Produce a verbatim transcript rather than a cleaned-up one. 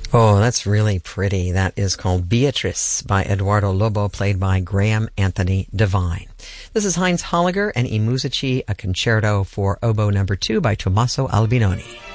Oh, that's really pretty. That is called Beatrice by Eduardo Lobo, played by Graham Anthony Devine. This is Heinz Holliger and I Musici, a concerto for oboe number two by Tommaso Albinoni.